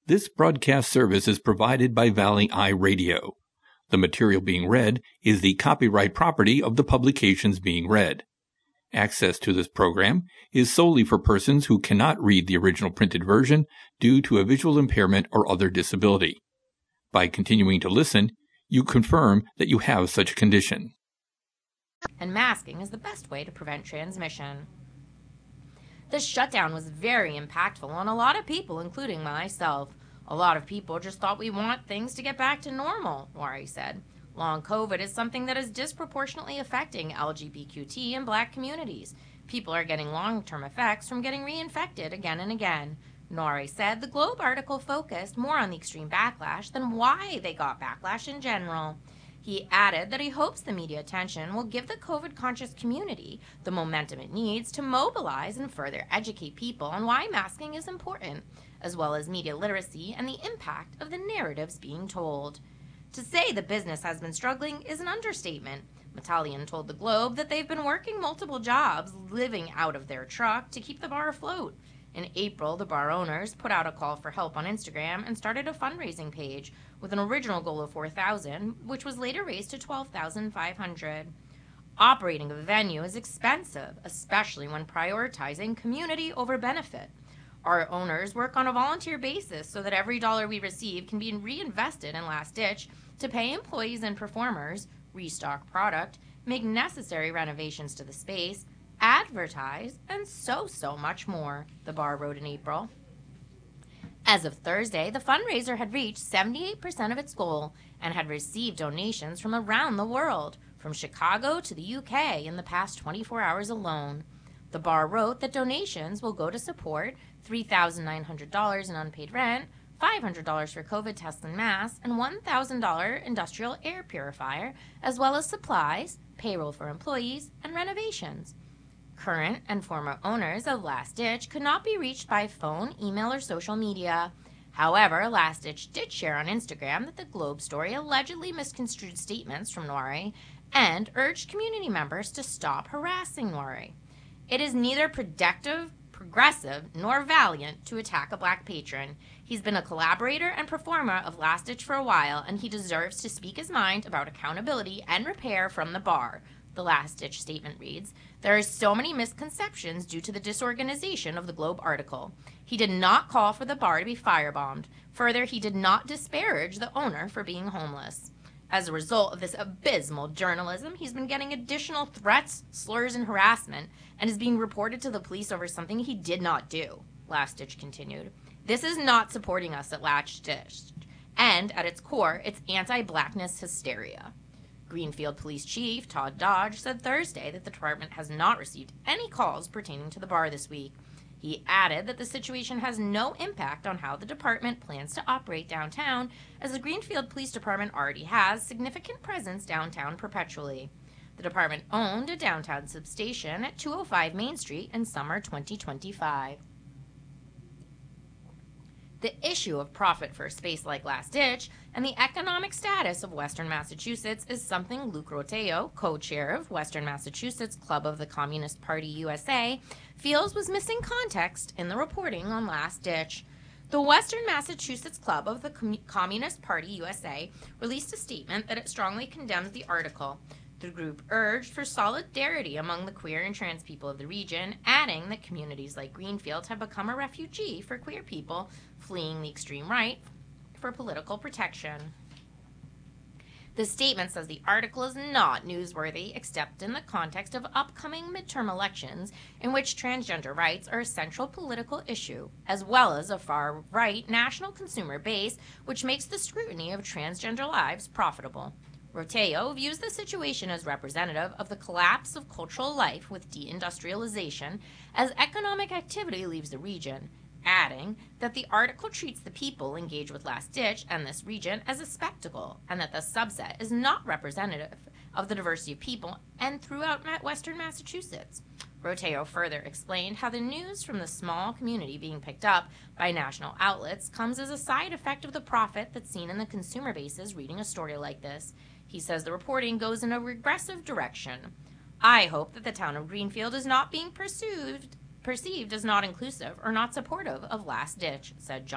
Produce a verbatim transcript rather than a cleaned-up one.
This broadcast service is provided by Valley Eye Radio. The material being read is the copyright property of the publications being read. Access to this program is solely for persons who cannot read the original printed version due to a visual impairment or other disability. By continuing to listen, you confirm that you have such a condition. And masking is the best way to prevent transmission. This shutdown was very impactful on a lot of people, including myself. A lot of people just thought we want things to get back to normal, Wari said. Long COVID is something that is disproportionately affecting L G B T Q and Black communities. People are getting long-term effects from getting reinfected again and again. Nori said the Globe article focused more on the extreme backlash than why they got backlash in general. He added that he hopes the media attention will give the COVID-conscious community the momentum it needs to mobilize and further educate people on why masking is important, as well as media literacy and the impact of the narratives being told. To say the business has been struggling is an understatement. Metalian told the Globe that they've been working multiple jobs, living out of their truck to keep the bar afloat. In April, the bar owners put out a call for help on Instagram and started a fundraising page with an original goal of four thousand dollars, which was later raised to twelve thousand five hundred dollars. Operating a venue is expensive, especially when prioritizing community over benefit. Our owners work on a volunteer basis so that every dollar we receive can be reinvested in Last Ditch to pay employees and performers, restock product, make necessary renovations to the space, advertise, and so, so much more, the bar wrote in April. As of Thursday, the fundraiser had reached seventy-eight percent of its goal and had received donations from around the world, from Chicago to the U K in the past twenty-four hours alone. The bar wrote that donations will go to support three thousand nine hundred dollars in unpaid rent, five hundred dollars for COVID tests and masks, and one thousand dollars industrial air purifier, as well as supplies, payroll for employees, and renovations. Current and former owners of Last Ditch could not be reached by phone, email, or social media. However, Last Ditch did share on Instagram that the Globe story allegedly misconstrued statements from Nori and urged community members to stop harassing Nori. It is neither productive, progressive, nor valiant to attack a Black patron. He's been a collaborator and performer of Last Ditch for a while, and he deserves to speak his mind about accountability and repair from the bar. The Last Ditch statement reads, "There are so many misconceptions due to the disorganization of the Globe article. He did not call for the bar to be firebombed. Further, he did not disparage the owner for being homeless. As a result of this abysmal journalism, he's been getting additional threats, slurs, and harassment, and is being reported to the police over something he did not do," Last Ditch continued. "This is not supporting us at Last Ditch, and at its core, it's anti-Blackness hysteria." Greenfield Police Chief Todd Dodge said Thursday that the department has not received any calls pertaining to the bar this week. He added that the situation has no impact on how the department plans to operate downtown, as the Greenfield Police Department already has significant presence downtown perpetually. The department owned a downtown substation at two oh five Main Street in summer twenty twenty-five. The issue of profit for a space like Last Ditch and the economic status of Western Massachusetts is something Luke Roteo, co-chair of Western Massachusetts Club of the Communist Party U S A, feels was missing context in the reporting on Last Ditch. The Western Massachusetts Club of the Com- Communist Party U S A released a statement that it strongly condemns the article. The group urged for solidarity among the queer and trans people of the region, adding that communities like Greenfield have become a refugee for queer people fleeing the extreme right for political protection. The statement says the article is not newsworthy except in the context of upcoming midterm elections in which transgender rights are a central political issue, as well as a far-right national consumer base which makes the scrutiny of transgender lives profitable. Roteo views the situation as representative of the collapse of cultural life with deindustrialization as economic activity leaves the region, adding that the article treats the people engaged with Last Ditch and this region as a spectacle, and that the subset is not representative of the diversity of people and throughout Western Massachusetts. Roteo further explained how the news from the small community being picked up by national outlets comes as a side effect of the profit that's seen in the consumer bases reading a story like this. He says the reporting goes in a regressive direction. "I hope that the town of Greenfield is not being perceived, perceived as not inclusive or not supportive of Last Ditch," said John.